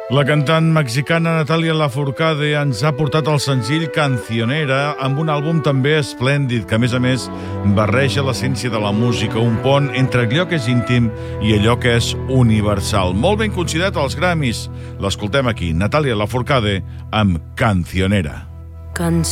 La cantant mexicana Natalia Lafourcade ens ha portat el senzill Cancionera amb un àlbum també esplèndid que, a més, barreja l'essència de la música, un pont entre allò que és íntim i allò que és universal. Molt ben considerat als Grammys. L'escoltem aquí, Natalia Lafourcade amb Cancionera.